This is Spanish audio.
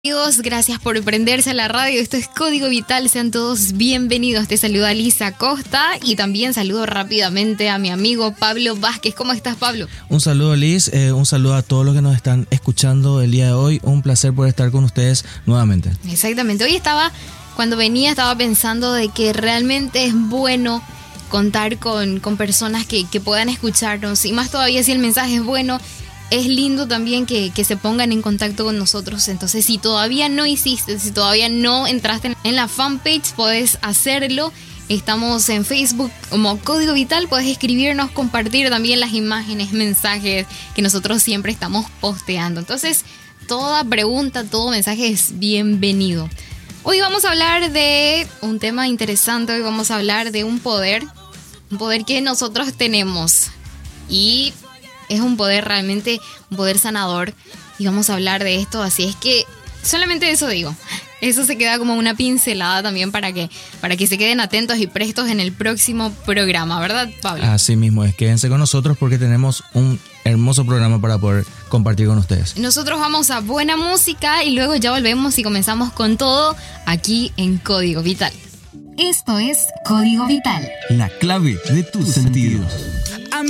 Amigos, gracias por prenderse a la radio. Esto es Código Vital, sean todos bienvenidos. Te saluda Lisa Costa y también saludo rápidamente a mi amigo Pablo Vázquez. ¿Cómo estás, Pablo? Un saludo, Liz, un saludo a todos los que nos están escuchando el día de hoy. Un placer poder estar con ustedes nuevamente. Exactamente, cuando venía estaba pensando de que realmente es bueno contar con personas que puedan escucharnos, y más todavía si el mensaje es bueno. Es lindo también que se pongan en contacto con nosotros. Entonces, si todavía no hiciste, si todavía no entraste en la fanpage, puedes hacerlo. Estamos en Facebook como Código Vital. Puedes escribirnos, compartir también las imágenes, mensajes que nosotros siempre estamos posteando. Entonces, toda pregunta, todo mensaje es bienvenido. Hoy vamos a hablar de un tema interesante. Hoy vamos a hablar de un poder que nosotros tenemos. Y es un poder realmente, un poder sanador, y vamos a hablar de esto, así es que solamente eso digo. Eso se queda como una pincelada también para que se queden atentos y prestos en el próximo programa, ¿verdad, Pablo? Así mismo es, quédense con nosotros porque tenemos un hermoso programa para poder compartir con ustedes. Nosotros vamos a buena música y luego ya volvemos y comenzamos con todo aquí en Código Vital. Esto es Código Vital. La clave de tus sentidos.